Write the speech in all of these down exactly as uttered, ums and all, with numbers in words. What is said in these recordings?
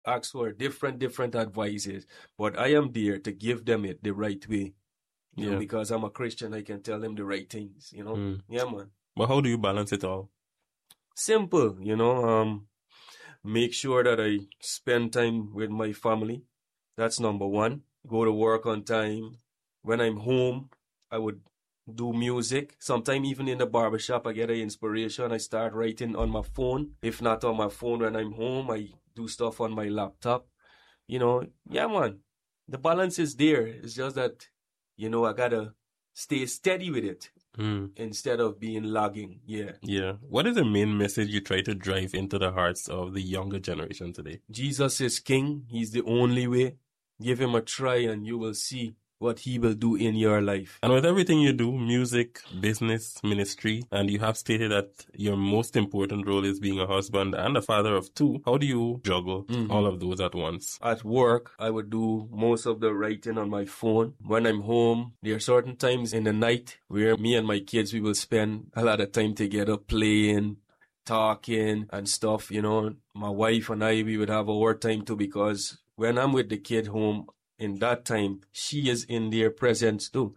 ask for different, different advices, but I am there to give them it the right way. You Yeah. know, because I'm a Christian, I can tell them the right things, you know? Mm. Yeah, man. But how do you balance it all? Simple, you know, um, make sure that I spend time with my family. That's number one. Go to work on time. When I'm home, I would do music. Sometimes even in the barbershop, I get an inspiration. I start writing on my phone. If not on my phone when I'm home, I do stuff on my laptop. You know, yeah, man. The balance is there. It's just that, you know, I gotta stay steady with it Mm. instead of being lagging. Yeah. Yeah. What is the main message you try to drive into the hearts of the younger generation today? Jesus is king. He's the only way. Give him a try and you will see what he will do in your life. And with everything you do, music, business, ministry, and you have stated that your most important role is being a husband and a father of two, how do you juggle Mhm. all of those at once? At work, I would do most of the writing on my phone. When I'm home, there are certain times in the night where me and my kids, we will spend a lot of time together playing, talking and stuff, you know. My wife and I, we would have our time too, because when I'm with the kid home in that time, she is in their presence too.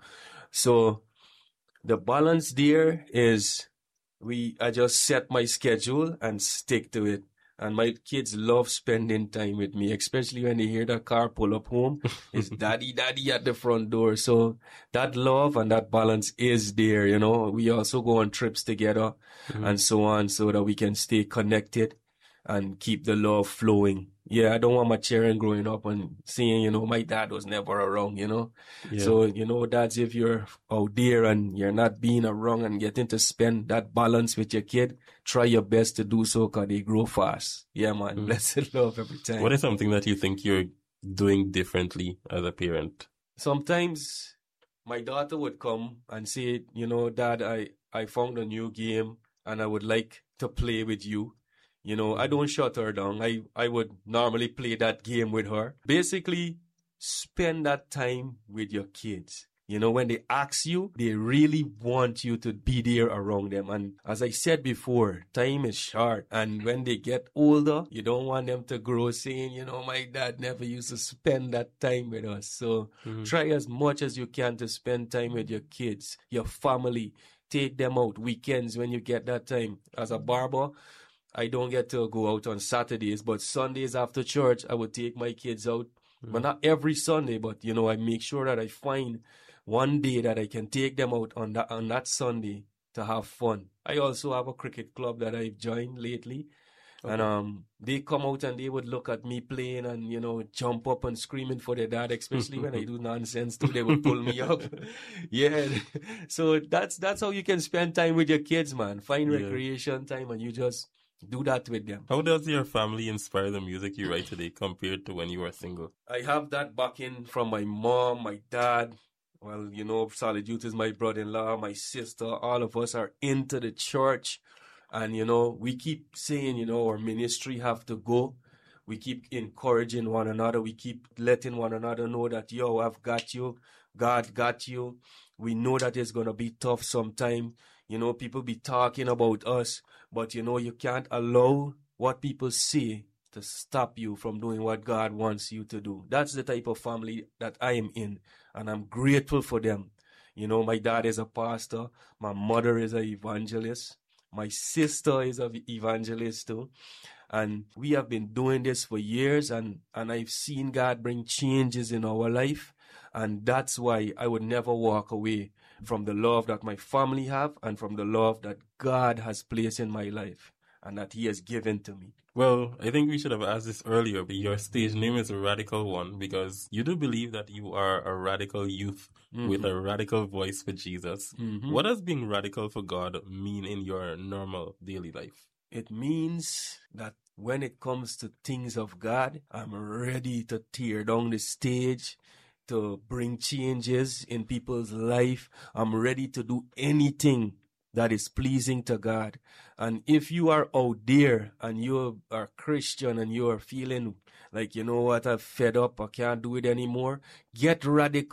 So the balance there is we, I just set my schedule and stick to it. And my kids love spending time with me, especially when they hear the car pull up home. It's daddy, daddy at the front door. So that love and that balance is there, you know. We also go on trips together Mhm. and so on so that we can stay connected and keep the love flowing. Yeah, I don't want my children growing up and seeing, you know, my dad was never around, you know. Yeah. So, you know, dads, if you're out there and you're not being around and getting to spend that balance with your kid, try your best to do so because they grow fast. Yeah, man. Mm. Blessed love every time. What is something that you think you're doing differently as a parent? Sometimes my daughter would come and say, you know, Dad, I, I found a new game and I would like to play with you. You know, I don't shut her down. I, I would normally play that game with her. Basically, spend that time with your kids. You know, when they ask you, they really want you to be there around them. And as I said before, time is short. And when they get older, you don't want them to grow saying, you know, my dad never used to spend that time with us. So Mhm. try as much as you can to spend time with your kids, your family. Take them out weekends when you get that time. As a barber, I don't get to go out on Saturdays, but Sundays after church, I would take my kids out. But not every Sunday, but you know, I make sure that I find one day that I can take them out on that on that Sunday to have fun. I also have a cricket club that I've joined lately. And um, they come out and they would look at me playing and, you know, jump up and screaming for their dad, especially when I do nonsense too. They would pull me up. Yeah. So that's that's how you can spend time with your kids, man. Find Yeah. recreation time and you just do that with them. How does your family inspire the music you write today compared to when you were single? I have that backing from my mom, my dad. Well, you know, Solid Youth is my brother-in-law, my sister. All of us are into the church. And, you know, we keep saying, you know, our ministry have to go. We keep encouraging one another. We keep letting one another know that, yo, I've got you. God got you. We know that it's going to be tough sometime. You know, people be talking about us, but, you know, you can't allow what people say to stop you from doing what God wants you to do. That's the type of family that I am in, and I'm grateful for them. You know, my dad is a pastor. My mother is an evangelist. My sister is an evangelist too. And we have been doing this for years, and, and I've seen God bring changes in our life. And that's why I would never walk away from the love that my family have and from the love that God has placed in my life and that he has given to me. Well, I think we should have asked this earlier, but your stage name is a Radical One because you do believe that you are a radical youth Mhm. with a radical voice for Jesus. Mhm. What does being radical for God mean in your normal daily life? It means that when it comes to things of God, I'm ready to tear down the stage, to bring changes in people's life. I'm ready to do anything that is pleasing to God. And if you are out there and you are Christian and you are feeling like, you know what, I'm fed up, I can't do it anymore, get radical.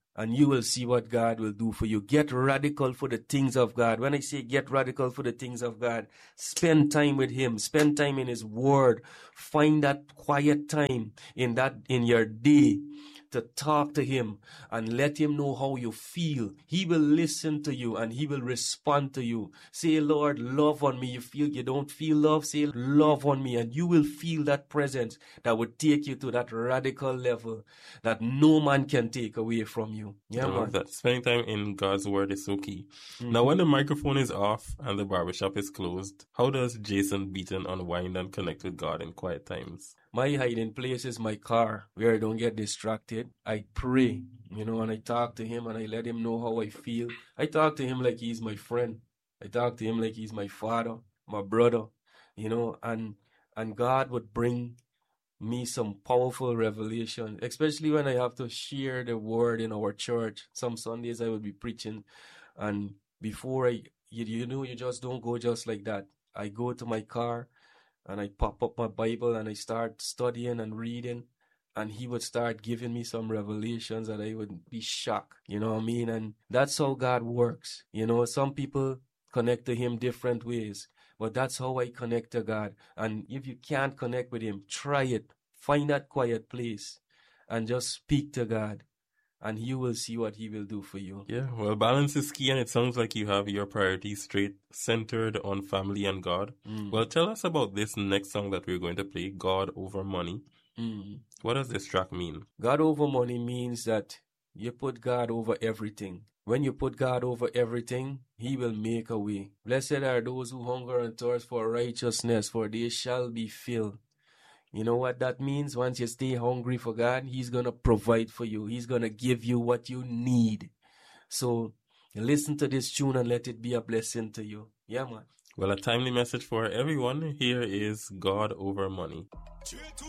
and you will see what God will do for you. Get radical for the things of God. When I say get radical for the things of God, spend time with Him. Spend time in His Word. Find that quiet time in that in your day to talk to Him and let Him know how you feel. He will listen to you and He will respond to you. Say, Lord, love on me. You feel you don't feel love, say, love on me, and you will feel that presence that would take you to that radical level that no man can take away from you. Yeah, I love man. that. Spending time in God's Word is so key. Mhm. Now, when the microphone is off and the barbershop is closed, how does Jason Beaton unwind and connect with God in quiet times? My hiding place is my car, where I don't get distracted. I pray, you know, and I talk to Him and I let Him know how I feel. I talk to Him like He's my friend. I talk to Him like He's my father, my brother, you know, and and God would bring me some powerful revelation, especially when I have to share the word in our church. Some Sundays I would be preaching, and before I, you, you know, you just don't go just like that. I go to my car and I pop up my Bible and I start studying and reading, and He would start giving me some revelations that I would be shocked, you know what I mean? And that's how God works. You know, some people connect to Him different ways, but that's how I connect to God. And if you can't connect with Him, try it. Find that quiet place and just speak to God, and you will see what He will do for you. Yeah, well, balance is key, and it sounds like you have your priorities straight, centered on family and God. Mm. Well, tell us about this next song that we're going to play, God Over Money. Mm. What does this track mean? God over money means that you put God over everything. When you put God over everything, He will make a way. Blessed are those who hunger and thirst for righteousness, for they shall be filled. You know what that means? Once you stay hungry for God, He's going to provide for you. He's going to give you what you need. So listen to this tune and let it be a blessing to you. Yeah, man. Well, a timely message for everyone. Here is God Over Money.